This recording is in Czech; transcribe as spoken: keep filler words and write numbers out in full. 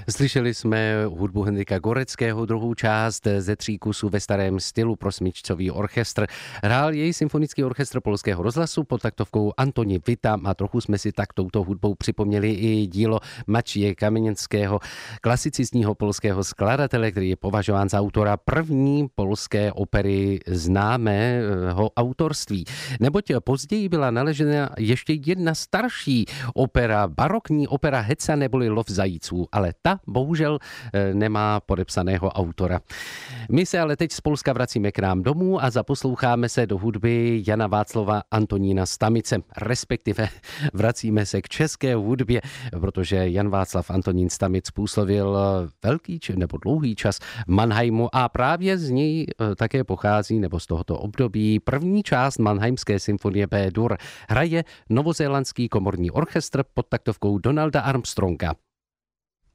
Slyšeli jsme hudbu Henrika Goreckého, druhou část ze tří kusů ve starém stylu pro smyčcový orchestr. Hrál jej symfonický orchestr Polského rozhlasu pod taktovkou Antoni Vita a trochu jsme si tak touto hudbou připomněli i dílo Macieje Kamieńskiego, klasicistního polského skladatele, který je považován za autora první polské opery známého autorství. Neboť později byla naležena ještě jedna starší opera, barokní opera Heca neboli Lov zajíců, ale ta bohužel nemá podepsaného autora. My se ale teď z Polska vracíme k nám domů a zaposloucháme se do hudby Jana Václava Antonína Stamice, respektive vracíme se k české hudbě, protože Jan Václav Antonín Stamic působil velký nebo dlouhý čas v Mannheimu a právě z něj také pochází, nebo z tohoto období, první část Mannheimské symfonie B-dur. Hraje novozélandský komorní orchestr pod taktovkou Donalda Armstronga.